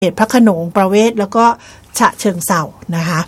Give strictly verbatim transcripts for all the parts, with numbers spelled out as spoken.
เขตพระโขนงประเวศแล้วก็ฉะเชิงเทรานะคะ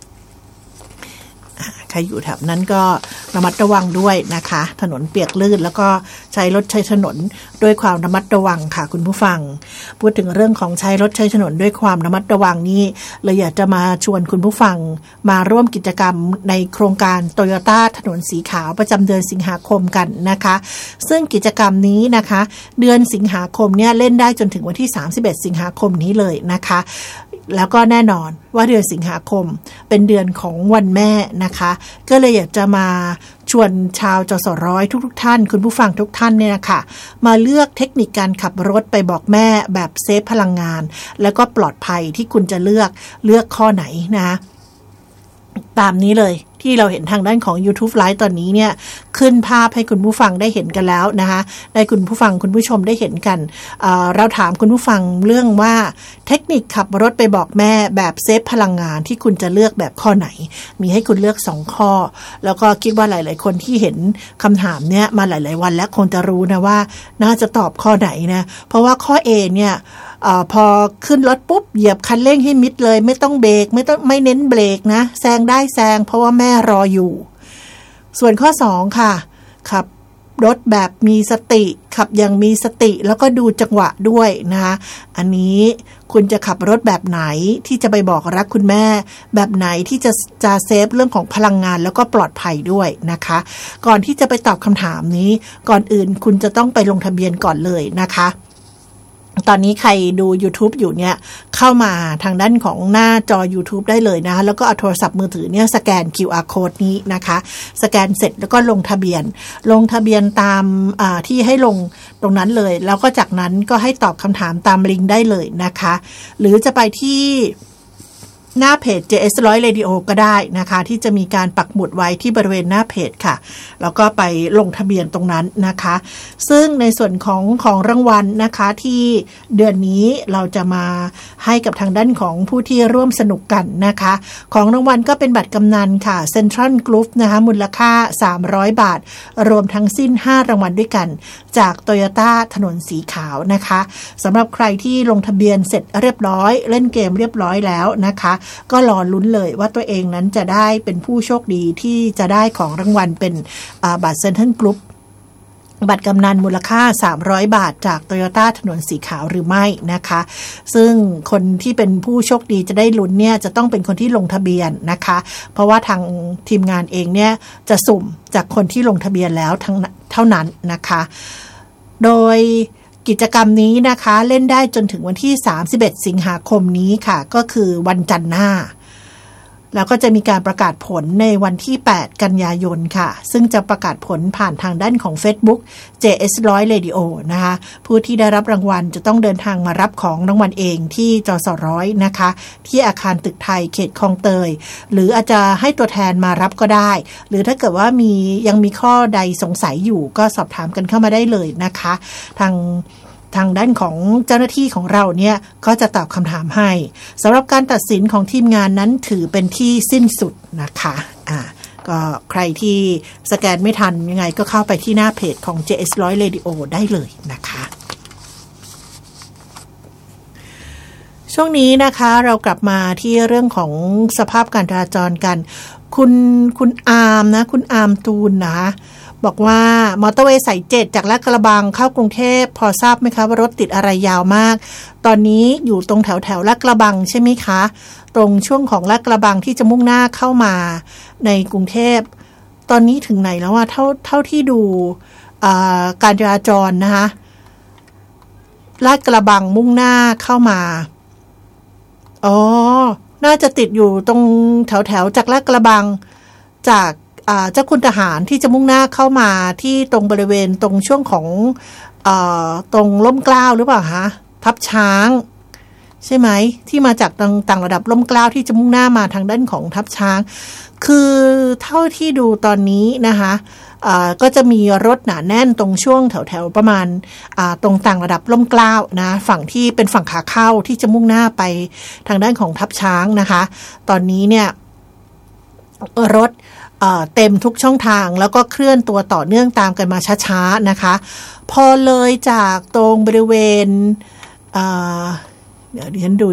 ใครอยู่แถบนั้นก็ระมัดระวังด้วยนะคะถนนเปียกลื่นแล้วก็ใช้รถใช้ถนนด้วยความระมัดระวังค่ะคุณผู้ฟังพูดถึงเรื่องของใช้รถใช้ถนนด้วยความระมัดระวังนี้เลยอยากจะมาชวนคุณผู้ฟังมาร่วมกิจกรรมในโครงการ Toyota ถนนสีขาวประจำเดือนสิงหาคมกันนะคะซึ่งกิจกรรมนี้นะคะเดือนสิงหาคมเนี่ยเล่นได้จนถึงวันที่สามสิบเอ็ดสิงหาคมนี้เลยนะคะแล้วก็แน่นอนว่าเดือนสิงหาคมเป็นเดือนของวันแม่นะคะก็เลยอยากจะมาชวนชาวจสร้อยทุกๆท่านคุณผู้ฟังทุกท่านเนี่ยนะคะมาเลือกเทคนิคการขับรถไปบอกแม่แบบเซฟพลังงานแล้วก็ปลอดภัยที่คุณจะเลือกเลือกข้อไหนนะตามนี้เลยที่เราเห็นทางด้านของ YouTube Live ตอนนี้เนี่ยขึ้นภาพให้คุณผู้ฟังได้เห็นกันแล้วนะคะได้คุณผู้ฟังคุณผู้ชมได้เห็นกัน เอ่อ เราถามคุณผู้ฟังเรื่องว่าเทคนิคขับรถไปบอกแม่แบบเซฟพลังงานที่คุณจะเลือกแบบข้อไหนมีให้คุณเลือกสองข้อแล้วก็คิดว่าหลายๆคนที่เห็นคำถามเนี้ยมาหลายๆวันแล้วคงจะรู้นะว่าน่าจะตอบข้อไหนนะเพราะว่าข้อ A เนี่ยอพอขึ้นรถปุ๊บเหยียบคันเร่งให้มิดเลยไม่ต้องเบรกไม่ต้องไม่เน้นเบรกนะแซงได้แซงเพราะว่าแม่รออยู่ส่วนข้อสองค่ะขับรถแบบมีสติขับอย่างมีสติแล้วก็ดูจังหวะด้วยนะคะอันนี้คุณจะขับรถแบบไหนที่จะไปบอกรักคุณแม่แบบไหนที่จะจะเซฟเรื่องของพลังงานแล้วก็ปลอดภัยด้วยนะคะก่อนที่จะไปตอบคำถามนี้ก่อนอื่นคุณจะต้องไปลงทะเบียนก่อนเลยนะคะตอนนี้ใครดู YouTube อยู่เนี่ยเข้ามาทางด้านของหน้าจอ YouTube ได้เลยนะคะแล้วก็เอาโทรศัพท์มือถือเนี่ยสแกน คิว อาร์ Code นี้นะคะสแกนเสร็จแล้วก็ลงทะเบียนลงทะเบียนตามอ่าที่ให้ลงตรงนั้นเลยแล้วก็จากนั้นก็ให้ตอบคำถามตามลิงก์ได้เลยนะคะหรือจะไปที่หน้าเพจ เจ เอส หนึ่งร้อย Radio ก็ได้นะคะที่จะมีการปักหมุดไว้ที่บริเวณหน้าเพจค่ะแล้วก็ไปลงทะเบียนตรงนั้นนะคะซึ่งในส่วนของของรางวัลนะคะที่เดือนนี้เราจะมาให้กับทางด้านของผู้ที่ร่วมสนุกกันนะคะของรางวัลก็เป็นบัตรกำนันค่ะ Central Group นะคะมูลค่าสามร้อยบาทรวมทั้งสิ้นห้ารางวัลด้วยกันจาก Toyota ถนนสีขาวนะคะสำหรับใครที่ลงทะเบียนเสร็จเรียบร้อยเล่นเกมเรียบร้อยแล้วนะคะก็รอลุ้นเลยว่าตัวเองนั้นจะได้เป็นผู้โชคดีที่จะได้ของรางวัลเป็นบัตร Central Group บัตรกำนันมูลค่าสามร้อยบาทจาก Toyota ถนนสีขาวหรือไม่นะคะซึ่งคนที่เป็นผู้โชคดีจะได้ลุ้นเนี่ยจะต้องเป็นคนที่ลงทะเบียนนะคะเพราะว่าทางทีมงานเองเนี่ยจะสุ่มจากคนที่ลงทะเบียนแล้วทั้งเท่านั้นนะคะโดยกิจกรรมนี้นะคะเล่นได้จนถึงวันที่สามสิบเอ็ดสิงหาคมนี้ค่ะก็คือวันจันทร์หน้าแล้วก็จะมีการประกาศผลในวันที่แปดกันยายนค่ะซึ่งจะประกาศผลผ่านทางด้านของ Facebook เจ เอส หนึ่งร้อย Radio นะคะผู้ที่ได้รับรางวัลจะต้องเดินทางมารับของรางวัลเองที่จสร้อยนะคะที่อาคารตึกไทยเขตคลองเตยหรืออาจจะให้ตัวแทนมารับก็ได้หรือถ้าเกิดว่ามียังมีข้อใดสงสัยอยู่ก็สอบถามกันเข้ามาได้เลยนะคะทางทางด้านของเจ้าหน้าที่ของเราเนี่ยก็จะตอบคำถามให้สำหรับการตัดสินของทีมงานนั้นถือเป็นที่สิ้นสุดนะคะอ่าก็ใครที่สแกนไม่ทันยังไงก็เข้าไปที่หน้าเพจของ เจ เอส หนึ่งร้อย Radio ได้เลยนะคะช่วงนี้นะคะเรากลับมาที่เรื่องของสภาพการจราจรกันคุณคุณอาร์มนะคุณอาร์มตูนนะบอกว่ามอเตอร์เวย์สายเจ็ดจากลาดกระบังเข้ากรุงเทพพอทราบไหมคะว่ารถติดอะไรยาวมากตอนนี้อยู่ตรงแถวแถวลาดกระบังใช่ไหมคะตรงช่วงของลาดกระบังที่จะมุ่งหน้าเข้ามาในกรุงเทพตอนนี้ถึงไหนแล้วว่าเท่าเท่าที่ดูการจราจรนะคะลาดกระบังมุ่งหน้าเข้ามาอ๋อน่าจะติดอยู่ตรงแถวแถวจากลาดกระบังจากเจ้าคุณทหารที่จะมุ่งหน้าเข้ามาที่ตรงบริเวณตรงช่วงของเอ่อตรงร่มเกล้าหรือเปล่าคะทับช้างใช่ไหมที่มาจากต่างระดับร่มเกล้าที่จะมุ่งหน้ามาทางด้านของทับช้างคือเท่าที่ดูตอนนี้นะคะก็จะมีรถหนาแน่นตรงช่วงแถวๆประมาณตรงต่างระดับร่มเกล้านะฝั่งที่เป็นฝั่งขาเข้าที่จะมุ่งหน้าไปทางด้านของทับช้างนะคะตอนนี้เนี่ยรถเต็มทุกช่องทางแล้วก็เคลื่อนตัวต่อเนื่องตามกันมาช้าๆนะคะพอเลยจากตรงบริเวณเดี๋ยวดิฉันดู